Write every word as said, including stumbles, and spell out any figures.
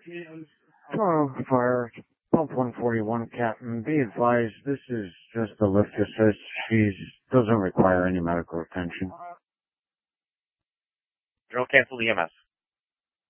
Oh, fire. Pump one forty-one, Captain. Be advised, this is just a lift assist. She doesn't require any medical attention. Drill cancel E M S.